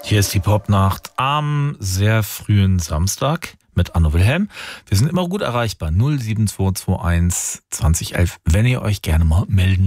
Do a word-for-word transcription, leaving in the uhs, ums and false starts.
Hier ist die Popnacht am sehr frühen Samstag mit Anno Wilhelm. Wir sind immer gut erreichbar. null sieben zwei zwei eins zwanzig elf, wenn ihr euch gerne mal melden